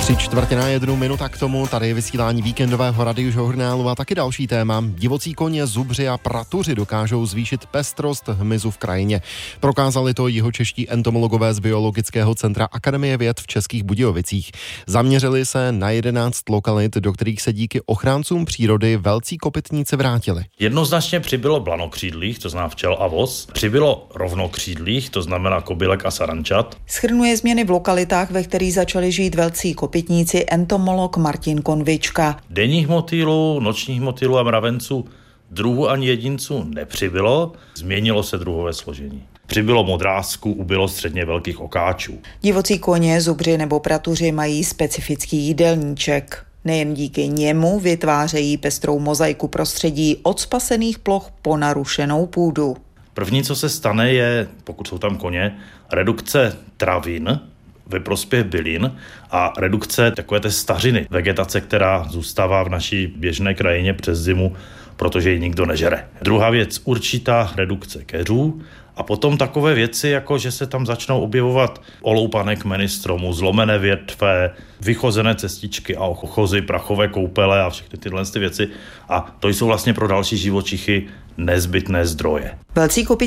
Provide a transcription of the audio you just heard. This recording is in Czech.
3:45 minuta k tomu, tady je vysílání víkendového radiožurnálu a taky další téma. Divocí koně, zubři a pratuři dokážou zvýšit pestrost hmyzu v krajině. Prokázali to jihočeští entomologové z Biologického centra Akademie věd v Českých Budějovicích. Zaměřili se na 11 lokalit, do kterých se díky ochráncům přírody velcí kopytníci vrátili. Jednoznačně přibylo blanokřídlých, to znamená včel a vos, přibylo rovnokřídlých, to znamená kobylek a sarančat. Shrnuje změny v lokalitách, ve kterých začali žít velcí kopytníci entomolog Martin Konvička. Denních motýlů, nočních motýlů a mravenců druhů ani jedinců nepřibylo, změnilo se druhové složení. Přibylo modrásku, ubylo středně velkých okáčů. Divocí koně, zubři nebo pratuři mají specifický jídelníček. Nejen díky němu vytvářejí pestrou mozaiku prostředí od spasených ploch po narušenou půdu. První, co se stane, je, pokud jsou tam koně, redukce travin ve prospěch bylin a redukce takové té stařiny, vegetace, která zůstává v naší běžné krajině přes zimu, protože ji nikdo nežere. Druhá věc, určitá redukce keřů a potom takové věci, jako že se tam začnou objevovat oloupané kmeny stromů, zlomené větve, vychozené cestičky a ochozy, prachové koupele a všechny tyhle věci. A to jsou vlastně pro další živočichy nezbytné zdroje. Velcí